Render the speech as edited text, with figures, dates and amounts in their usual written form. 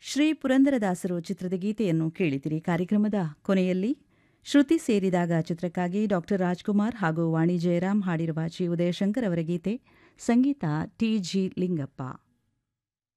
ಶ್ರೀ ಪುರಂದರದಾಸರು ಚಿತ್ರದ ಗೀತೆಯನ್ನು ಕೇಳಿದಿರಿ. ಕಾರ್ಯಕ್ರಮದ ಕೊನೆಯಲ್ಲಿ ಶ್ರುತಿ ಸೇರಿದಾಗ ಚಿತ್ರಕ್ಕಾಗಿ ಡಾ ರಾಜ್ಕುಮಾರ್ ಹಾಗೂ ವಾಣಿ ಜಯರಾಮ್ ಹಾಡಿರುವ ಚಿ ಉದಯಶಂಕರ್ ಅವರ ಗೀತೆ, ಸಂಗೀತ ಟಿ.ಜಿ. ಲಿಂಗಪ್ಪ.